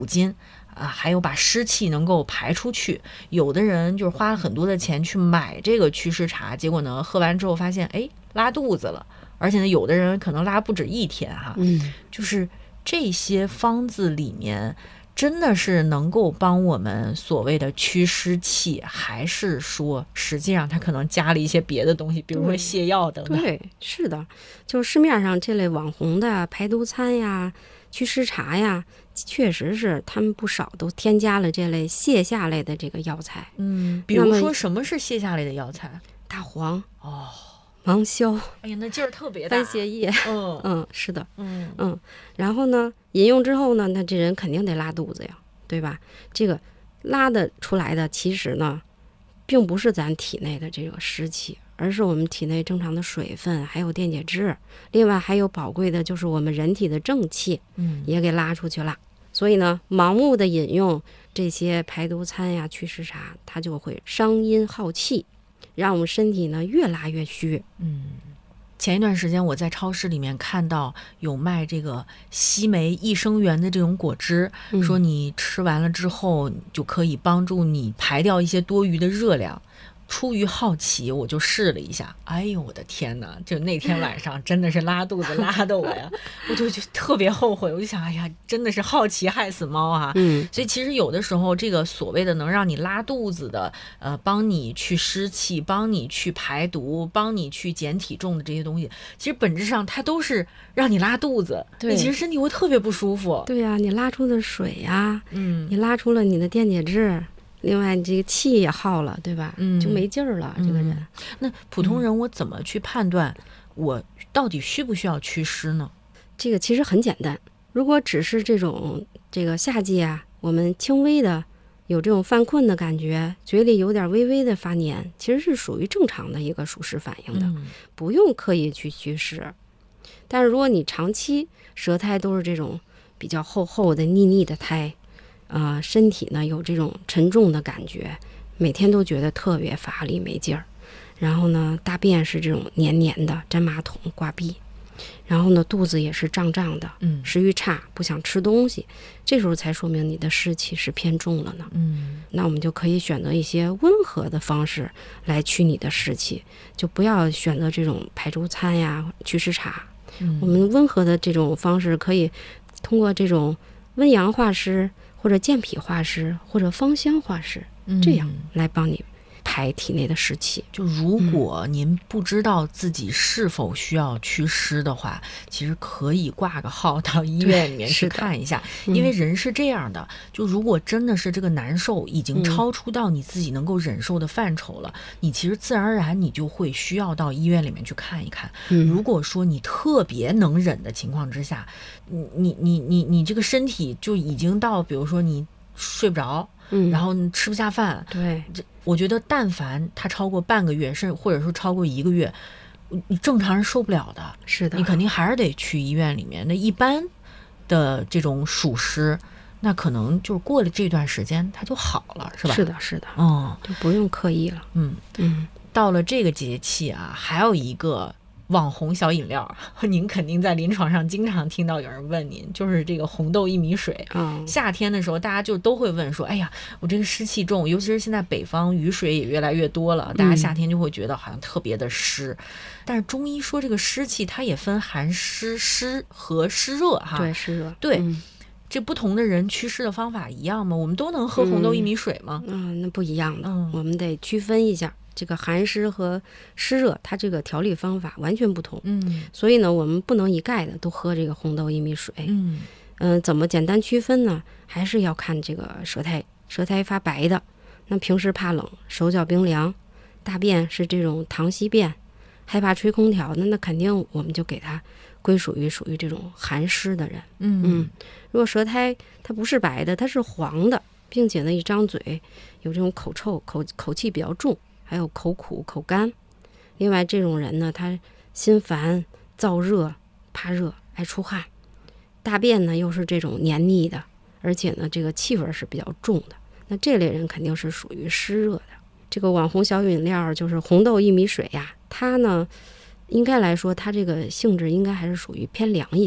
筋还有把湿气能够排出去。有的人就是花了很多的钱去买这个祛湿茶，结果呢喝完之后发现拉肚子了，而且呢有的人可能拉不止一天哈。就是这些方子里面真的是能够帮我们所谓的祛湿气，还是说实际上它可能加了一些别的东西，比如说泻药等等？ 对，是的，就市面上这类网红的排毒餐呀、祛湿茶呀，确实是他们不少都添加了这类泻下类的这个药材。 比如说什么是泻下类的药材？ 大黄芒硝， 哎呀，那劲儿特别大。 番泻叶，是的，然后呢，饮用之后呢，那这人肯定得拉肚子呀，对吧？这个拉的出来的，其实呢，并不是咱体内的这个湿气，而是我们体内正常的水分，还有电解质，另外还有宝贵的就是我们人体的正气，也给拉出去了。所以呢，盲目的饮用这些排毒餐呀、祛湿茶，它就会伤阴耗气，让我们身体呢越拉越虚。 前一段时间我在超市里面看到有卖这个西梅益生元的这种果汁，说你吃完了之后就可以帮助你排掉一些多余的热量。出于好奇我就试了一下，哎呦我的天哪，就那天晚上真的是拉肚子拉的我呀我就特别后悔，我就想哎呀，真的是好奇害死猫啊。所以其实有的时候这个所谓的能让你拉肚子的帮你去湿气，帮你去排毒，帮你去减体重的这些东西，其实本质上它都是让你拉肚子，你其实身体会特别不舒服。 对呀，你拉出的水呀，你拉出了你的电解质，另外你这个气也耗了，对吧？就没劲儿了，这个人。 那普通人我怎么去判断我到底需不需要祛湿呢？ 这个其实很简单，如果只是这个夏季啊，我们轻微的有这种犯困的感觉，嘴里有点微微的发黏，其实是属于正常的一个暑湿反应的，不用刻意去祛湿。但是如果你长期舌苔都是这种比较厚厚的腻腻的苔，身体呢有这种沉重的感觉，每天都觉得特别乏力没劲儿，然后呢大便是这种黏黏的，粘马桶挂壁，然后呢肚子也是胀胀的，食欲差，不想吃东西，这时候才说明你的湿气是偏重了呢。那我们就可以选择一些温和的方式来驱你的湿气，就不要选择这种排毒餐呀、祛湿茶。我们温和的这种方式可以通过这种温阳化湿，或者健脾化湿，或者芳香化湿，这样来帮你排体内的湿气。 就如果您不知道自己是否需要祛湿的话，其实可以挂个号到医院里面去看一下。因为人是这样的，就如果真的是这个难受已经超出到你自己能够忍受的范畴了，你其实自然而然你就会需要到医院里面去看一看。如果说你特别能忍的情况之下，你这个身体就已经到比如说你睡不着，然后吃不下饭， 对， 我觉得但凡它超过半个月，甚至或者说超过1个月，你正常人受不了的。 是的， 你肯定还是得去医院里面。那一般的这种暑湿，那可能就是过了这段时间它就好了，是吧？ 是的，是的，就不用刻意了。 到了这个节气啊，还有一个网红小饮料，您肯定在临床上经常听到有人问您，就是这个红豆薏米水。夏天的时候大家就都会问说，哎呀，我这个湿气重，尤其是现在北方雨水也越来越多了，大家夏天就会觉得好像特别的湿。但是中医说这个湿气它也分寒湿、湿和湿热哈。 对，湿热。 对，这不同的人祛湿的方法一样吗？我们都能喝红豆薏米水吗？ 那不一样的，我们得区分一下。这个寒湿和湿热，它这个调理方法完全不同。所以呢，我们不能一概的都喝这个红豆薏米水。怎么简单区分呢？还是要看这个舌苔发白的，那平时怕冷，手脚冰凉，大便是这种溏稀便，害怕吹空调的，那肯定我们就给它归属于这种寒湿的人。如果舌苔它不是白的，它是黄的，并且呢一张嘴有这种口臭，口气比较重，还有口苦口干。另外这种人呢，他心烦燥热，怕热，爱出汗，大便呢又是这种黏腻的，而且呢这个气味是比较重的，那这类人肯定是属于湿热的。这个网红小饮料就是红豆薏米水呀，它呢应该来说它这个性质应该还是属于偏凉一些。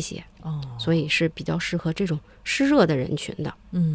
哦， 所以是比较适合这种湿热的人群的。 嗯。